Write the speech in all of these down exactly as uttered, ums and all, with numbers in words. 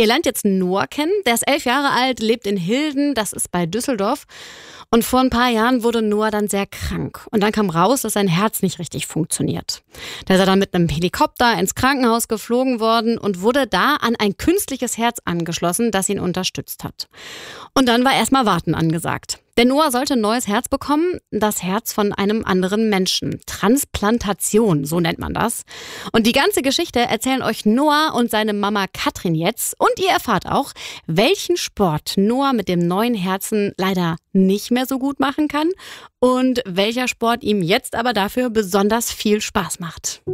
Ihr lernt jetzt Noah kennen. Der ist elf Jahre alt, lebt in Hilden, das ist bei Düsseldorf. Und vor ein paar Jahren wurde Noah dann sehr krank. Und dann kam raus, dass sein Herz nicht richtig funktioniert. Da ist er dann mit einem Helikopter ins Krankenhaus geflogen worden und wurde da an ein künstliches Herz angeschlossen, das ihn unterstützt hat. Und dann war erstmal Warten angesagt. Denn Noah sollte ein neues Herz bekommen, das Herz von einem anderen Menschen. Transplantation, so nennt man das. Und die ganze Geschichte erzählen euch Noah und seine Mama Katrin jetzt. Und ihr erfahrt auch, welchen Sport Noah mit dem neuen Herzen leider nicht mehr so gut machen kann und welcher Sport ihm jetzt aber dafür besonders viel Spaß macht.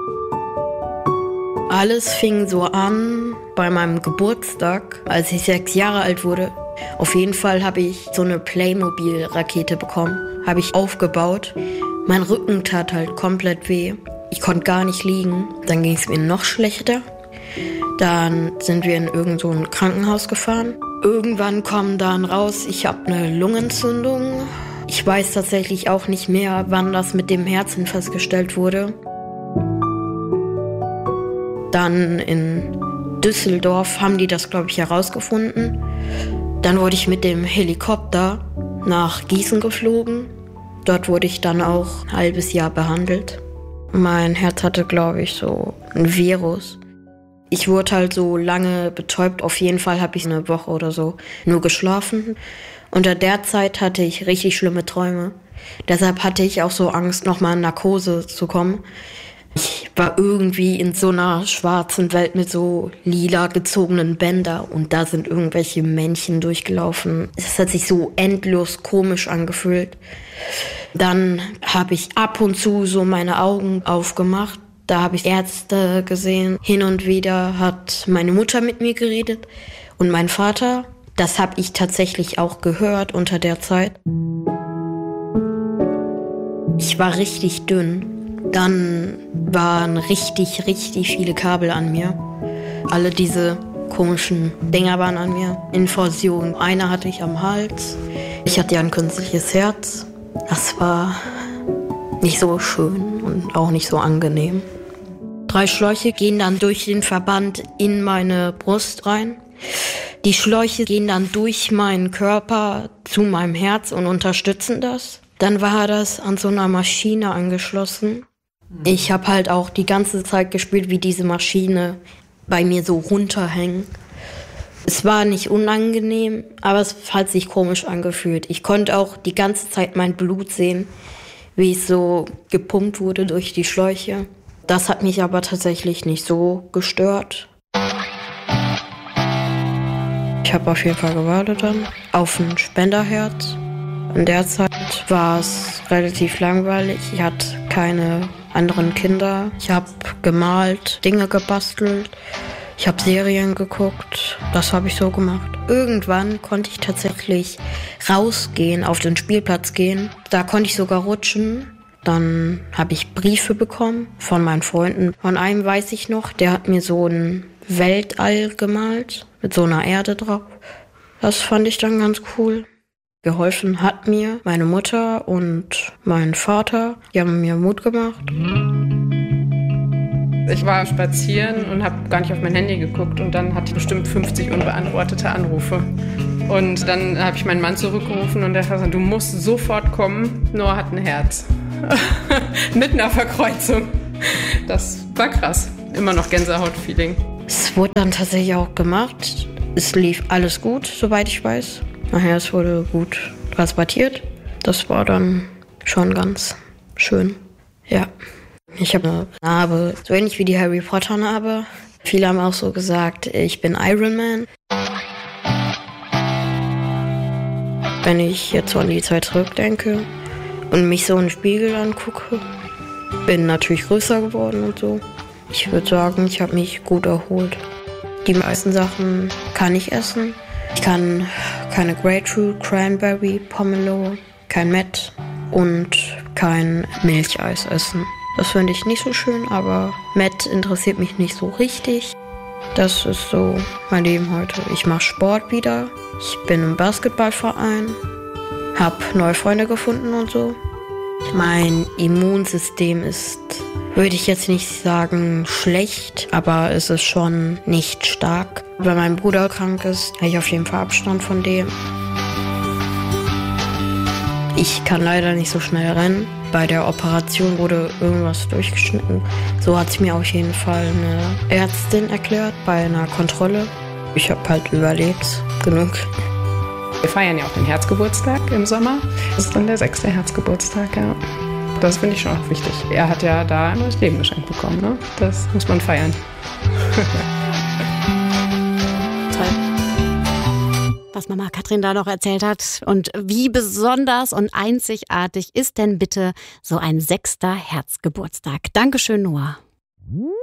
Alles fing so an bei meinem Geburtstag, als ich sechs Jahre alt wurde. Auf jeden Fall habe ich so eine Playmobil-Rakete bekommen, habe ich aufgebaut. Mein Rücken tat halt komplett weh. Ich konnte gar nicht liegen. Dann ging es mir noch schlechter. Dann sind wir in irgend so ein Krankenhaus gefahren. Irgendwann kam dann raus, ich habe eine Lungenentzündung. Ich weiß tatsächlich auch nicht mehr, wann das mit dem Herzen festgestellt wurde. Dann in Düsseldorf haben die das, glaube ich, herausgefunden. Dann wurde ich mit dem Helikopter nach Gießen geflogen. Dort wurde ich dann auch ein halbes Jahr behandelt. Mein Herz hatte, glaube ich, so ein Virus. Ich wurde halt so lange betäubt. Auf jeden Fall habe ich eine Woche oder so nur geschlafen. Unter der Zeit hatte ich richtig schlimme Träume. Deshalb hatte ich auch so Angst, nochmal in Narkose zu kommen. Ich war irgendwie in so einer schwarzen Welt mit so lila gezogenen Bändern und da sind irgendwelche Männchen durchgelaufen. Es hat sich so endlos komisch angefühlt. Dann habe ich ab und zu so meine Augen aufgemacht. Da habe ich Ärzte gesehen. Hin und wieder hat meine Mutter mit mir geredet und mein Vater. Das habe ich tatsächlich auch gehört unter der Zeit. Ich war richtig dünn. Dann waren richtig, richtig viele Kabel an mir. Alle diese komischen Dinger waren an mir. Infusion. Eine hatte ich am Hals. Ich hatte ja ein künstliches Herz. Das war nicht so schön und auch nicht so angenehm. Drei Schläuche gehen dann durch den Verband in meine Brust rein. Die Schläuche gehen dann durch meinen Körper zu meinem Herz und unterstützen das. Dann war das an so einer Maschine angeschlossen. Ich habe halt auch die ganze Zeit gespürt, wie diese Maschine bei mir so runterhängt. Es war nicht unangenehm, aber es hat sich komisch angefühlt. Ich konnte auch die ganze Zeit mein Blut sehen, wie es so gepumpt wurde durch die Schläuche. Das hat mich aber tatsächlich nicht so gestört. Ich habe auf jeden Fall gewartet dann auf ein Spenderherz. In der Zeit war es relativ langweilig. Ich hatte keine anderen Kinder. Ich habe gemalt, Dinge gebastelt. Ich habe Serien geguckt. Das habe ich so gemacht. Irgendwann konnte ich tatsächlich rausgehen, auf den Spielplatz gehen. Da konnte ich sogar rutschen. Dann habe ich Briefe bekommen von meinen Freunden. Von einem weiß ich noch, der hat mir so ein Weltall gemalt mit so einer Erde drauf. Das fand ich dann ganz cool. Geholfen hat mir meine Mutter und mein Vater. Die haben mir Mut gemacht. Ich war spazieren und habe gar nicht auf mein Handy geguckt und dann hatte ich bestimmt fünfzig unbeantwortete Anrufe. Und dann habe ich meinen Mann zurückgerufen und der hat gesagt, du musst sofort kommen, Noah hat ein Herz. Mitten auf der Kreuzung. Das war krass. Immer noch Gänsehaut-Feeling. Es wurde dann tatsächlich auch gemacht. Es lief alles gut, soweit ich weiß. Nachher, es wurde gut transportiert. Das war dann schon ganz schön. Ja. Ich habe eine Narbe, so ähnlich wie die Harry Potter Narbe. Viele haben auch so gesagt, ich bin Iron Man. Wenn ich jetzt so an die Zeit zurückdenke und mich so in den Spiegel angucke, bin natürlich größer geworden und so. Ich würde sagen, ich habe mich gut erholt. Die meisten Sachen kann ich essen. Ich kann keine Grapefruit, Cranberry, Pomelo, kein Mett und kein Milcheis essen. Das finde ich nicht so schön, aber Mett interessiert mich nicht so richtig. Das ist so mein Leben heute. Ich mache Sport wieder. Ich bin im Basketballverein. Hab neue Freunde gefunden und so. Mein Immunsystem ist Würde ich jetzt nicht sagen schlecht, aber es ist schon nicht stark. Wenn mein Bruder krank ist, habe ich auf jeden Fall Abstand von dem. Ich kann leider nicht so schnell rennen. Bei der Operation wurde irgendwas durchgeschnitten. So hat es mir auf jeden Fall eine Ärztin erklärt bei einer Kontrolle. Ich habe halt überlebt, genug. Wir feiern ja auch den Herzgeburtstag im Sommer. Das ist dann der sechste Herzgeburtstag, ja. Das finde ich schon auch wichtig. Er hat ja da ein neues Leben geschenkt bekommen, ne? Das muss man feiern. Was Mama Katrin da noch erzählt hat. Und wie besonders und einzigartig ist denn bitte so ein sechster Herzgeburtstag? Dankeschön, Noah.